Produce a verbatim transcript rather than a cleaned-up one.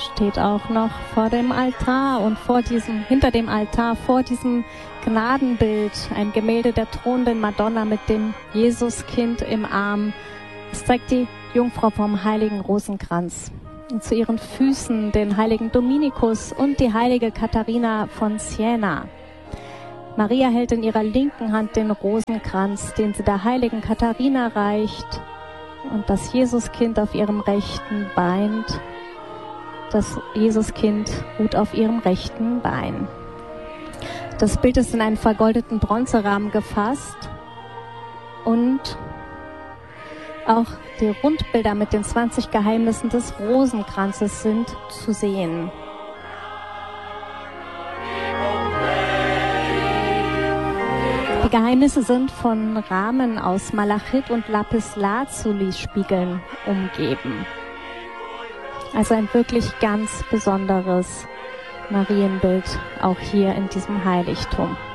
steht auch noch vor dem Altar und vor diesem, hinter dem Altar, vor diesem Gnadenbild, ein Gemälde der thronenden Madonna mit dem Jesuskind im Arm. Es zeigt die Jungfrau vom heiligen Rosenkranz. Und zu ihren Füßen den heiligen Dominikus und die heilige Katharina von Siena. Maria hält in ihrer linken Hand den Rosenkranz, den sie der heiligen Katharina reicht, und das Jesuskind auf ihrem rechten Bein. Das Jesuskind ruht auf ihrem rechten Bein. Das Bild ist in einen vergoldeten Bronzerahmen gefasst und auch die Rundbilder mit den zwanzig Geheimnissen des Rosenkranzes sind zu sehen. Die Geheimnisse sind von Rahmen aus Malachit und Lapis-Lazuli-Spiegeln umgeben. Also ein wirklich ganz besonderes Marienbild auch hier in diesem Heiligtum.